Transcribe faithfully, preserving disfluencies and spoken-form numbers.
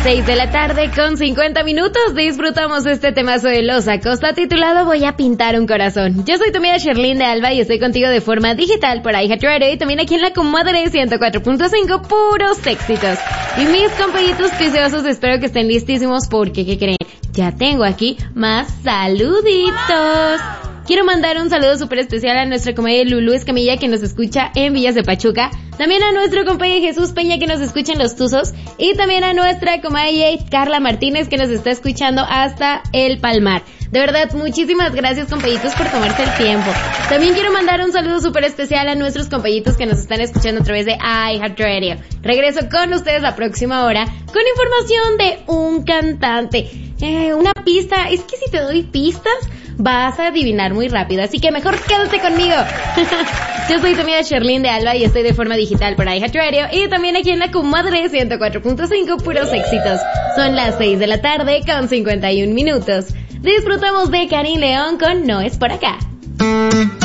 seis de la tarde con cincuenta minutos disfrutamos este temazo de Los Acosta titulado Voy a pintar un corazón. Yo soy tu amiga Sherlyn de Alba y estoy contigo de forma digital por iHeartRadio y también aquí en la comadre ciento cuatro punto cinco, puros éxitos. Y mis compañitos preciosos, espero que estén listísimos porque, ¿qué creen? Ya tengo aquí más saluditos. Quiero mandar un saludo súper especial a nuestra comadre Lulú Escamilla que nos escucha en Villas de Pachuca. También a nuestro compañero Jesús Peña que nos escucha en Los Tuzos. Y también a nuestra comadre Carla Martínez que nos está escuchando hasta El Palmar. De verdad, muchísimas gracias compañitos por tomarse el tiempo. También quiero mandar un saludo súper especial a nuestros compañitos que nos están escuchando a través de iHeartRadio. Regreso con ustedes la próxima hora con información de un cantante. Eh, una pista, es que si te doy pistas vas a adivinar muy rápido, así que mejor quédate conmigo. Yo soy tu amiga Sherlyn de Alba y estoy de forma digital por iHeartRadio y también aquí en la comadre ciento cuatro punto cinco, puros éxitos. Son las seis de la tarde con cincuenta y un minutos. Disfrutamos de Karin León con No es por acá.